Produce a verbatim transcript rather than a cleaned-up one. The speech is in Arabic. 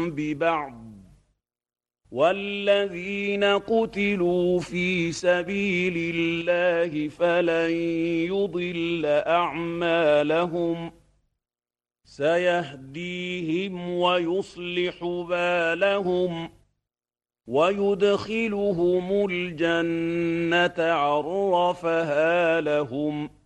ببعض والذين قتلوا في سبيل الله فلن يضل أعمالهم سيهديهم ويصلح بالهم ويدخلهم الجنة عرفها لهم